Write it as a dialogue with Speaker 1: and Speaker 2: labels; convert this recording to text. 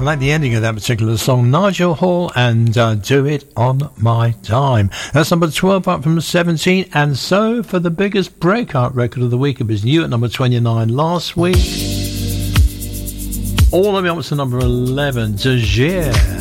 Speaker 1: like the ending of that particular song. Nigel Hall and Do It On My Time. That's number 12 up from 17. And so for the biggest breakout record of the week, it was new at number 29 last week. All the way up to number 11, Tajir.